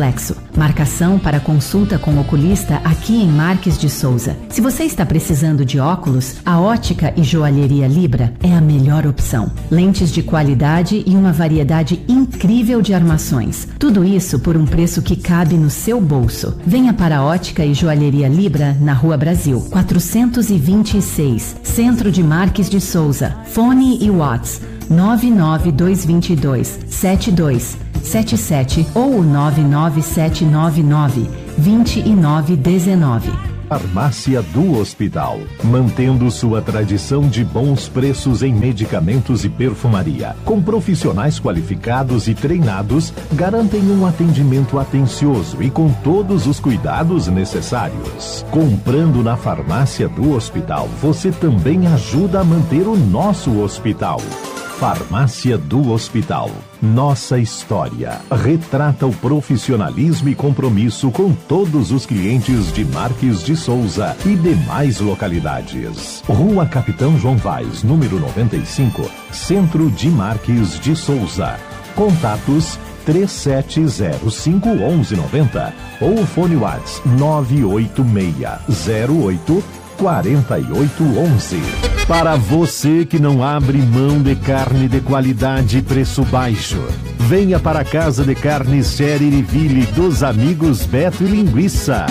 Marcação para consulta com oculista aqui em Marques de Souza. Se você está precisando de óculos, a Ótica e Joalheria Libra é a melhor opção. Lentes de qualidade e uma variedade incrível de armações. Tudo isso por um preço que cabe no seu bolso. Venha para a Ótica e Joalheria Libra, na Rua Brasil, quatrocentos e vinte e seis, Centro de Marques de Souza. Fone e Whats nove nove dois dois dois, sete dois sete sete ou nove nove sete nove nove, dois nove um nove. Farmácia do Hospital, mantendo sua tradição de bons preços em medicamentos e perfumaria, com profissionais qualificados e treinados, garantem um atendimento atencioso e com todos os cuidados necessários. Comprando na Farmácia do Hospital, você também ajuda a manter o nosso hospital. Farmácia do Hospital. Nossa história retrata o profissionalismo e compromisso com todos os clientes de Marques de Souza e demais localidades. Rua Capitão João Vaz, número noventa e cinco, Centro de Marques de Souza. Contatos três sete zero cinco, um um nove zero ou fone WhatsApp nove oito seis zero oito quatro oito um um. Para você que não abre mão de carne de qualidade e preço baixo, venha para a Casa de Carnes Cherryville dos amigos Beto e Linguiça.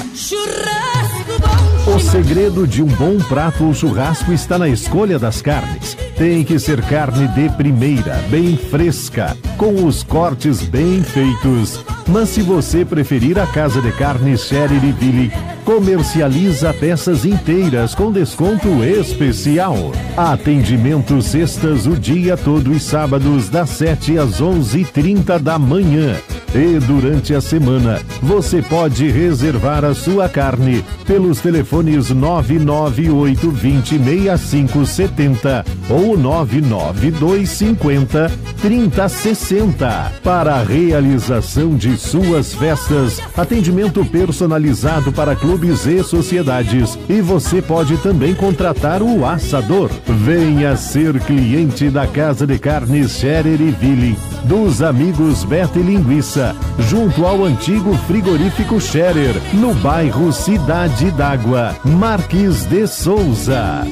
O segredo de um bom prato ou churrasco está na escolha das carnes. Tem que ser carne de primeira, bem fresca, com os cortes bem feitos. Mas se você preferir, a Casa de Carnes Cherryville comercializa peças inteiras com desconto especial. Atendimento sextas o dia todo e sábados das sete às onze e trinta da manhã. E durante a semana você pode reservar a sua carne pelos telefones nove nove oito dois zero seis cinco sete zero ou nove nove dois cinco zero três zero seis zero. Para a realização de suas festas, atendimento personalizado para clubes e sociedades. E você pode também contratar o assador. Venha ser cliente da Casa de Carnes Cherryville dos amigos Beto e Linguiça, junto ao antigo frigorífico Scherer, no bairro Cidade d'Água, Marques de Souza.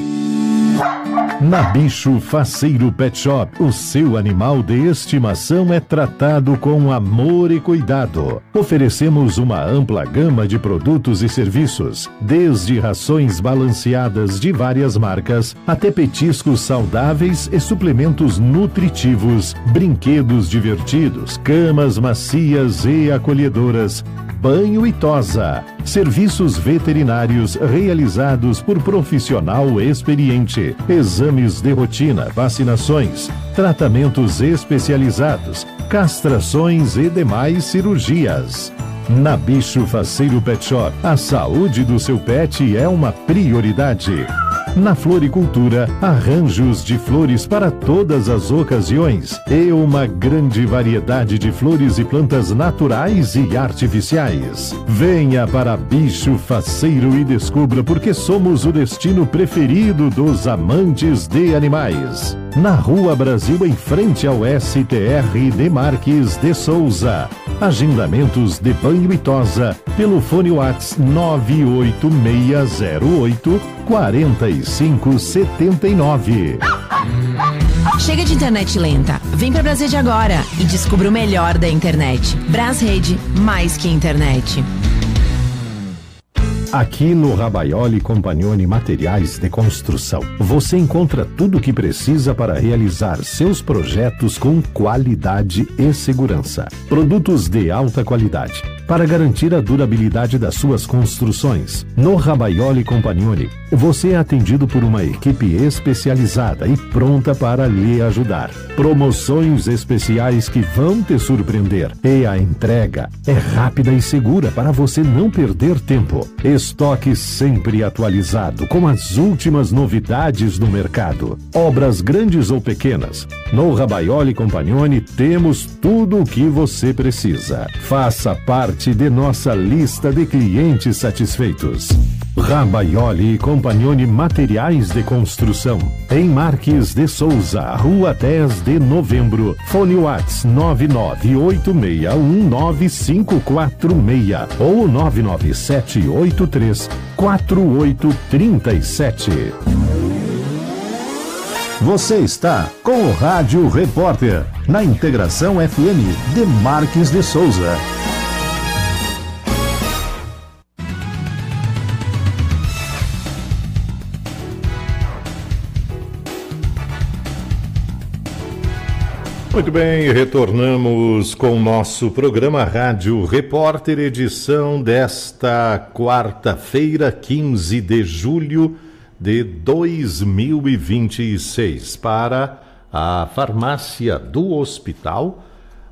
Na Bicho Faceiro Pet Shop, o seu animal de estimação é tratado com amor e cuidado. Oferecemos uma ampla gama de produtos e serviços, desde rações balanceadas de várias marcas, até petiscos saudáveis e suplementos nutritivos, brinquedos divertidos, camas macias e acolhedoras, banho e tosa, serviços veterinários realizados por profissional experiente, exames de rotina, vacinações, tratamentos especializados, castrações e demais cirurgias. Na Bicho Faceiro Pet Shop, a saúde do seu pet é uma prioridade. Na floricultura, arranjos de flores para todas as ocasiões e uma grande variedade de flores e plantas naturais e artificiais. Venha para Bicho Faceiro e descubra porque somos o destino preferido dos amantes de animais. Na Rua Brasil, em frente ao S T R de Marques de Souza. Agendamentos de banho e tosa pelo fone WhatsApp nove oito seis zero oito quatro cinco sete nove. Chega de internet lenta. Vem pra Brasrede agora e descubra o melhor da internet. Brasrede, mais que internet. Aqui no Rabaioli Compagnoni Materiais de Construção, você encontra tudo o que precisa para realizar seus projetos com qualidade e segurança. Produtos de alta qualidade para garantir a durabilidade das suas construções. No Rabaioli Compagnoni, você é atendido por uma equipe especializada e pronta para lhe ajudar. Promoções especiais que vão te surpreender. E a entrega é rápida e segura para você não perder tempo. Estoque sempre atualizado com as últimas novidades do mercado. Obras grandes ou pequenas, no Rabaioli Compagnoni temos tudo o que você precisa. Faça parte de nossa lista de clientes satisfeitos. Rabaioli e Compagnoni Materiais de Construção. Em Marques de Souza, Rua dez de Novembro. Fone Whats nove nove oito seis um nove cinco quatro seis ou nove nove sete oito três quatro oito três sete. Você está com o Rádio Repórter, na Integração F M de Marques de Souza. Muito bem, retornamos com o nosso programa Rádio Repórter, edição desta quarta-feira, quinze de julho de dois mil e vinte e seis, para a farmácia do hospital,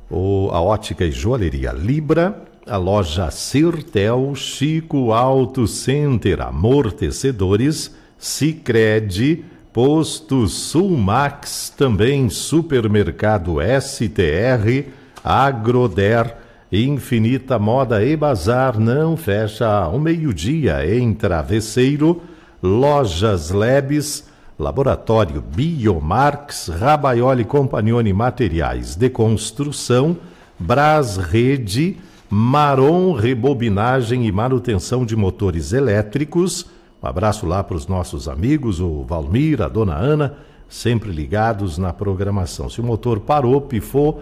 a ótica e joalheria Libra, a loja Sertel, Chico Auto Center, Amortecedores, Sicredi, Posto Sulmax, também Supermercado S T R, Agroder, Infinita Moda e Bazar, não fecha ao meio-dia em Travesseiro, Lojas Lebes, Laboratório Biomarx, Rabaioli Compagnoni Materiais de Construção, Brás Rede, Maron Rebobinagem e Manutenção de Motores Elétricos. Um abraço lá para os nossos amigos, o Valmir, a dona Ana, sempre ligados na programação. Se o motor parou, pifou,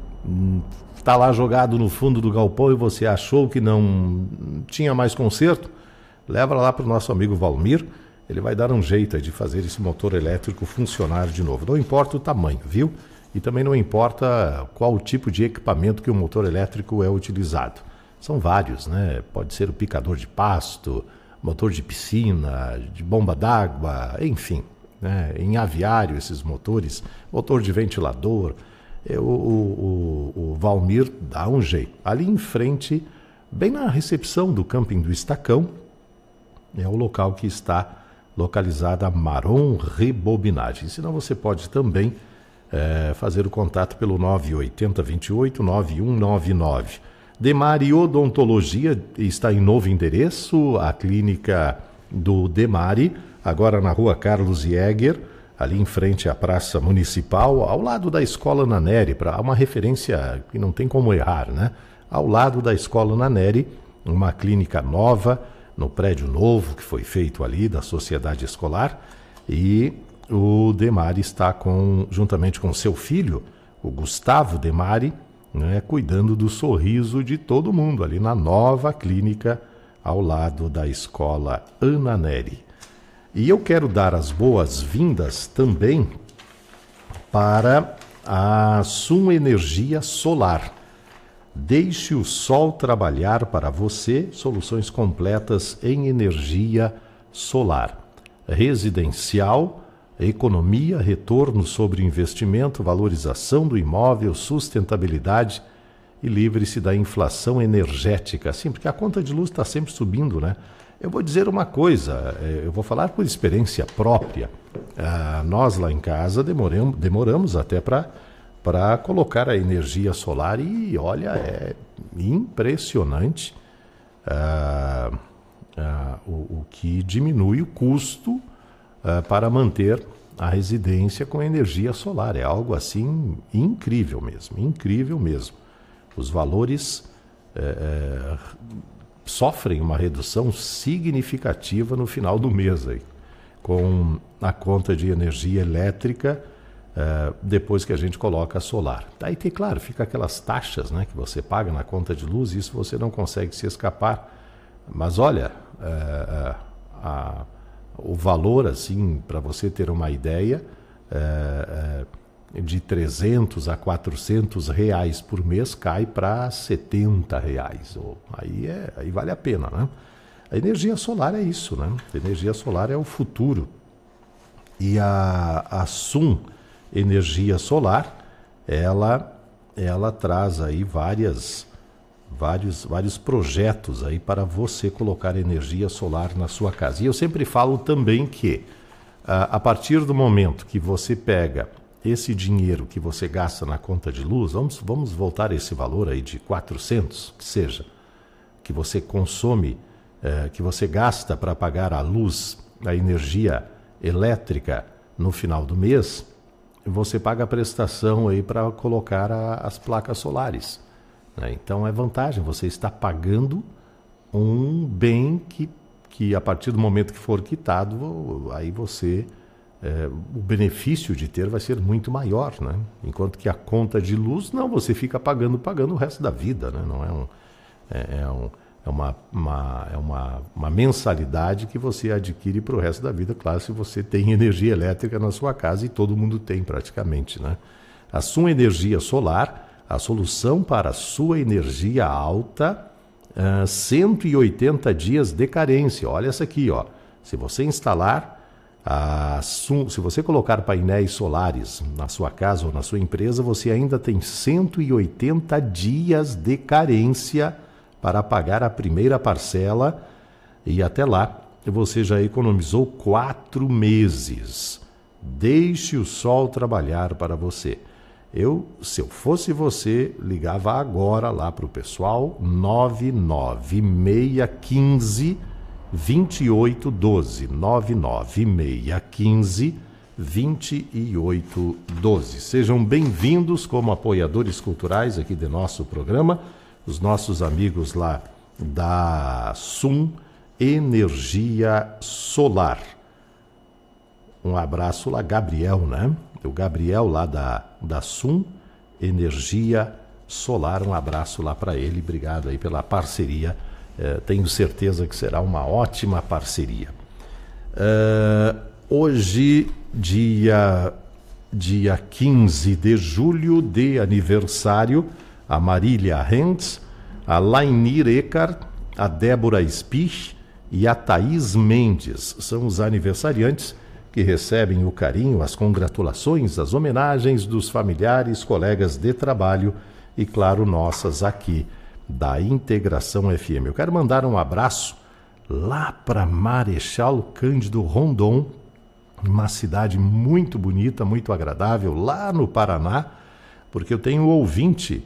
está lá jogado no fundo do galpão e você achou que não tinha mais conserto, leva lá para o nosso amigo Valmir, ele vai dar um jeito de fazer esse motor elétrico funcionar de novo. Não importa o tamanho, viu? E também não importa qual tipo de equipamento que o motor elétrico é utilizado. São vários, né? Pode ser o picador de pasto, motor de piscina, de bomba d'água, enfim, né? Em aviário esses motores, motor de ventilador, o, o, o, o Valmir dá um jeito. Ali em frente, bem na recepção do camping do Estacão, é o local que está localizada a Maron Rebobinagem. Senão você pode também é, fazer o contato pelo nove oito zero, dois oito, nove um nove nove. Demari Odontologia está em novo endereço, a clínica do Demari, agora na rua Carlos Jäger, ali em frente à Praça Municipal, ao lado da Escola Naneri, para uma referência que não tem como errar, né? Ao lado da Escola Naneri, uma clínica nova, no prédio novo que foi feito ali da Sociedade Escolar, e o Demari está com, juntamente com seu filho, o Gustavo Demari, né, cuidando do sorriso de todo mundo ali na nova clínica ao lado da Escola Ana Neri. E eu quero dar as boas-vindas também para a Sum Energia Solar. Deixe o sol trabalhar para você, soluções completas em energia solar. Residencial, economia, retorno sobre investimento, valorização do imóvel, sustentabilidade e livre-se da inflação energética. Sim, porque a conta de luz está sempre subindo, né? Eu vou dizer uma coisa, eu vou falar por experiência própria. Ah, nós lá em casa demoramos, demoramos até para para colocar a energia solar e, olha, é impressionante ah, ah, o, o que diminui o custo ah, para manter a residência com energia solar. É algo assim incrível mesmo, incrível mesmo. Os valores é, sofrem uma redução significativa no final do mês, aí, com a conta de energia elétrica, Uh, depois que a gente coloca a solar. Daí tem, claro, fica aquelas taxas, né, que você paga na conta de luz, isso você não consegue se escapar. Mas olha, uh, uh, a, o valor, assim, para você ter uma ideia, uh, uh, de trezentos a quatrocentos reais por mês cai para setenta reais. Oh, aí, é, aí vale a pena, né? A energia solar é isso, né? A energia solar é o futuro. E a, a Sum Energia Solar, ela, ela traz aí várias, vários, vários projetos aí para você colocar energia solar na sua casa. E eu sempre falo também que a, a partir do momento que você pega esse dinheiro que você gasta na conta de luz, vamos, vamos voltar esse valor aí de quatrocentos, que seja, que você consome é, que você gasta para pagar a luz, a energia elétrica no final do mês, você paga a prestação aí para colocar a, as placas solares. Né? Então é vantagem, você está pagando um bem que, que a partir do momento que for quitado, aí você... É, o benefício de ter vai ser muito maior, né? Enquanto que a conta de luz, não, você fica pagando, pagando o resto da vida, né? Não é, um, é, é, um, é, uma, uma, é uma, uma mensalidade que você adquire para o resto da vida, claro, se você tem energia elétrica na sua casa, e todo mundo tem praticamente, né? A sua energia solar, a solução para a sua energia alta, uh, cento e oitenta dias de carência. Olha essa aqui, ó. Se você instalar A, se você colocar painéis solares na sua casa ou na sua empresa, você ainda tem cento e oitenta dias de carência para pagar a primeira parcela, e até lá você já economizou quatro meses. Deixe o sol trabalhar para você. Eu, se eu fosse você, ligava agora lá para o pessoal, nove nove seis um cinco vinte e oito doze, nove nove seis um cinco vinte e oito doze. Sejam bem-vindos como apoiadores culturais aqui do nosso programa, os nossos amigos lá da Sum Energia Solar. Um abraço lá, Gabriel, né? O Gabriel lá da, da Sum Energia Solar, um abraço lá para ele, obrigado aí pela parceria. Uh, tenho certeza que será uma ótima parceria. Uh, hoje, dia, dia quinze de julho, de aniversário, a Marília Hentz, a Lainir Eckart, a Débora Spich e a Thaís Mendes. São os aniversariantes que recebem o carinho, as congratulações, as homenagens dos familiares, colegas de trabalho e, claro, nossas aqui da Integração F M. Eu quero mandar um abraço lá para Marechal Cândido Rondon, uma cidade muito bonita, muito agradável, lá no Paraná, porque eu tenho um ouvinte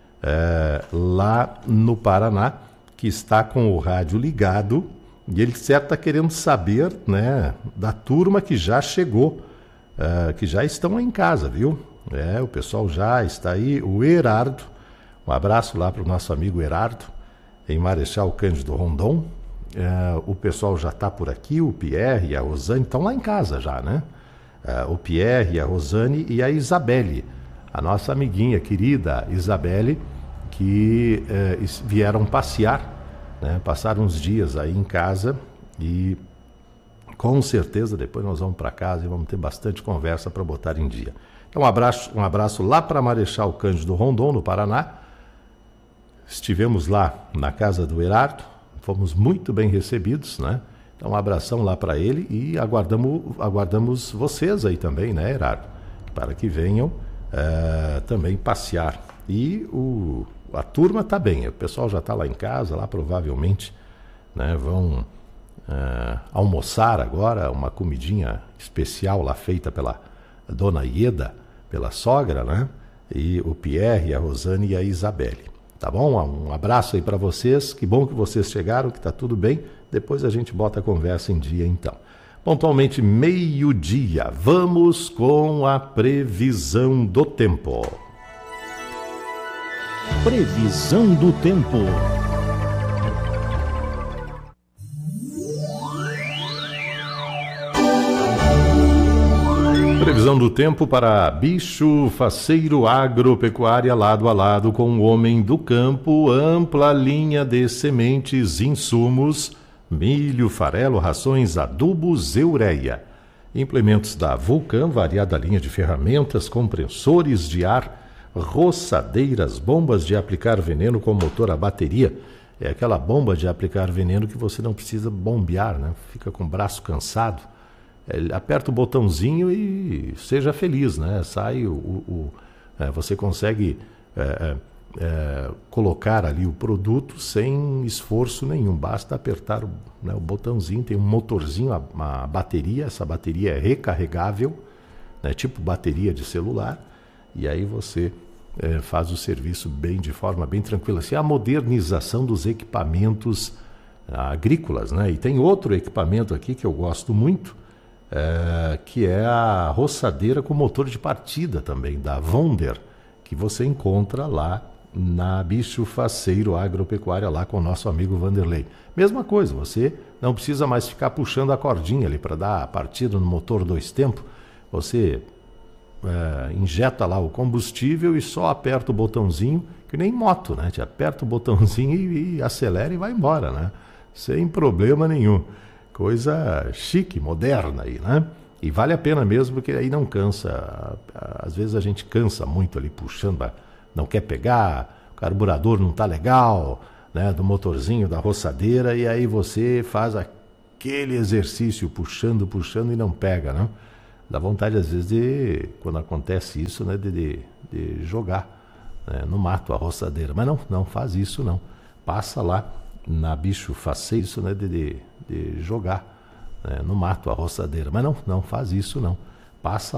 é, lá no Paraná que está com o rádio ligado e ele certo está querendo saber, né, da turma que já chegou, é, que já estão em casa, viu? É, o pessoal já está aí, o Herardo. Um abraço lá para o nosso amigo Herardo, em Marechal Cândido Rondon. É, o pessoal já está por aqui, o Pierre e a Rosane estão lá em casa já, né? É, o Pierre, a Rosane e a Isabelle, a nossa amiguinha querida Isabelle, que é, vieram passear, né? Passaram uns dias aí em casa e com certeza depois nós vamos para casa e vamos ter bastante conversa para botar em dia. Então um abraço, um abraço lá para Marechal Cândido Rondon, no Paraná. Estivemos lá na casa do Herardo, fomos muito bem recebidos, né? Então um abração lá para ele e aguardamos, aguardamos vocês aí também, né, Herardo? Para que venham uh, também passear. E o, a turma está bem, o pessoal já está lá em casa, lá provavelmente, né, vão uh, almoçar agora, uma comidinha especial lá feita pela dona Ieda, pela sogra, né? E o Pierre, a Rosane e a Isabelle. Tá bom? Um abraço aí para vocês. Que bom que vocês chegaram, que tá tudo bem. Depois a gente bota a conversa em dia, então. Pontualmente meio-dia. Vamos com a previsão do tempo. Previsão do tempo. Previsão do tempo para Bicho Faceiro Agropecuária, lado a lado com o homem do campo, ampla linha de sementes, insumos, milho, farelo, rações, adubos e ureia. Implementos da Vulcan, variada linha de ferramentas, compressores de ar, roçadeiras, bombas de aplicar veneno com motor a bateria. É aquela bomba de aplicar veneno que você não precisa bombear, né? Fica com o braço cansado. É, aperta o botãozinho e seja feliz, né? Sai o, o, o é, você consegue é, é, colocar ali o produto sem esforço nenhum. Basta apertar o, né, o botãozinho, tem um motorzinho, a, a bateria, essa bateria é recarregável, né, tipo bateria de celular, e aí você é, faz o serviço bem de forma bem tranquila. Assim, a modernização dos equipamentos agrícolas, né? E tem outro equipamento aqui que eu gosto muito, é, que é a roçadeira com motor de partida também, da Wonder, que você encontra lá na Bicho Faceiro Agropecuária, lá com o nosso amigo Vanderlei. Mesma coisa, você não precisa mais ficar puxando a cordinha ali para dar a partida no motor dois tempos. Você é, injeta lá o combustível e só aperta o botãozinho, que nem moto, né? Te aperta o botãozinho e, e acelera e vai embora, né? Sem problema nenhum. Coisa chique, moderna aí, né? E vale a pena mesmo, porque aí não cansa. Às vezes a gente cansa muito ali puxando, não quer pegar, o carburador não tá legal, né? Do motorzinho, da roçadeira, e aí você faz aquele exercício puxando, puxando e não pega, né? Dá vontade às vezes de, quando acontece isso, né? De, de, de jogar, né? No mato a roçadeira. Mas não, não faz isso não. Passa lá na Bicho Faceiro, isso, né? De, de, de jogar, né? No mato a roçadeira. Mas não, não faz isso não. Passa